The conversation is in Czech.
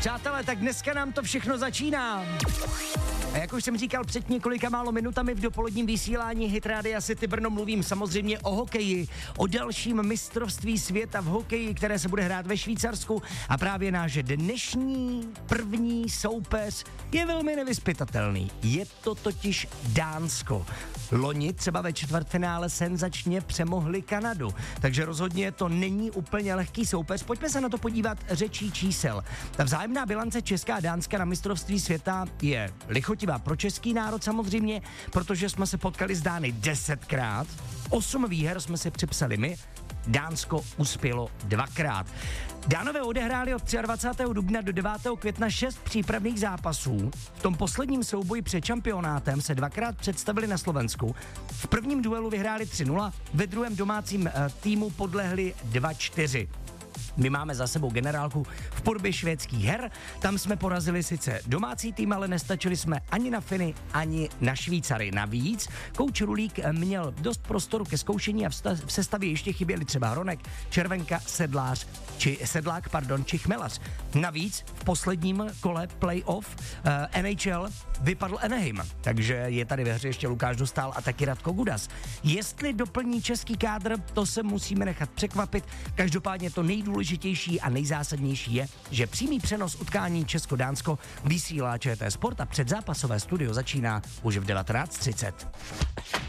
Přátelé, tak dneska nám to všechno začíná. A jak už jsem říkal před několika málo minutami v dopoledním vysílání Hit Rádia City Brno, mluvím samozřejmě o hokeji, o dalším mistrovství světa v hokeji, které se bude hrát ve Švýcarsku a právě náš dnešní první soupeř je velmi nevyzpytatelný. Je to totiž Dánsko. Loni třeba ve čtvrtfinále senzačně přemohli Kanadu, takže rozhodně to není úplně lehký soupeř. Pojďme se na to podívat řečí čísel. Ta vzájemná bilance Česká a Dánska na mistrovství světa je lichotivá pro český národ samozřejmě, protože jsme se potkali s Dány 10krát, 8 výher jsme si připsali my, Dánsko uspělo 2krát. Dánové odehráli od 23. dubna do 9. května 6 přípravných zápasů. V tom posledním souboji před šampionátem se 2krát představili na Slovensku. V prvním duelu vyhráli 3-0, ve druhém domácím týmu podlehli 2-4. My máme za sebou generálku v podobě švédských her, tam jsme porazili sice domácí tým, ale nestačili jsme ani na Finy, ani na Švýcary. Navíc kouč Rulík měl dost prostoru ke zkoušení a v sestavě ještě chyběli třeba Hronek, Červenka, Sedlák, či Chmelař. Navíc v posledním kole playoff NHL vypadl Anaheim, takže je tady ve hře ještě Lukáš Dostál a taky Radko Gudas. Jestli doplní český kádr, to se musíme nechat překvapit. Každopádně to nejdůležitější a nejzásadnější je, že přímý přenos utkání Česko-Dánsko vysílá ČT Sport a předzápasové studio začíná už v 19:30.